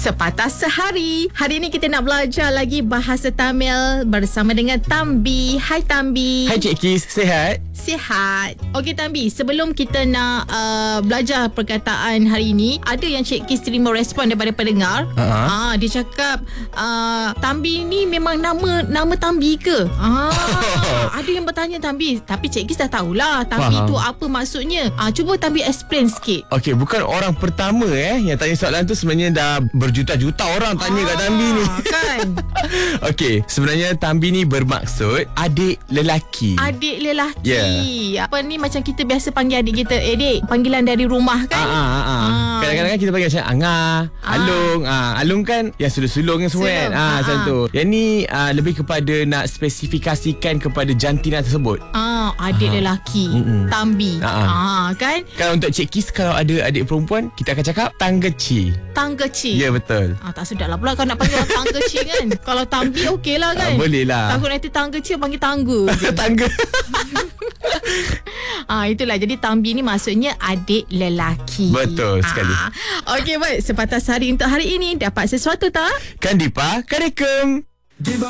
Sepatah Sehari. Hari ini kita nak belajar lagi bahasa Tamil bersama dengan Thambi. Hai Thambi. Hai Cik Kis, sihat? Sihat. Okey Thambi, sebelum kita nak belajar perkataan hari ini, ada yang Cik Kis terima respon daripada pendengar. Dia cakap Thambi ni memang nama Thambi ke? Ada yang bertanya Thambi, tapi Cik Kis dah tahulah Thambi tu apa maksudnya. Cuba Thambi explain sikit. Okey, bukan orang pertama yang tanya soalan tu. Sebenarnya dah berjuta-juta orang tanya kat Thambi ni. Kan? Okey, sebenarnya Thambi ni bermaksud adik lelaki. Adik lelaki. Yeah. Apa ni macam kita biasa panggil adik kita, Dek, panggilan dari rumah kan? Kadang-kadang kita panggil macam Angah, Alung. Alung kan yang sulung-sulung semua kan. Macam tu. Yang ni lebih kepada nak spesifikasikan kepada jantina tersebut. Adik lelaki. Thambi. Kan? Kalau untuk Cik Kis, kalau ada adik perempuan, kita akan cakap Tanggeci. Tanggeci. Ya, betul. Tak sedap lah pula kalau nak panggil orang Tanggeci kan. Kalau Thambi okey lah kan. Boleh lah. Takut nanti Tanggeci panggil tangga. Tangga. Itulah. Jadi Thambi ni maksudnya adik lelaki. Betul sekali. Okey, baik. Sepatah Sehari untuk hari ini. Dapat sesuatu tak? Kan Dipa, Karekem.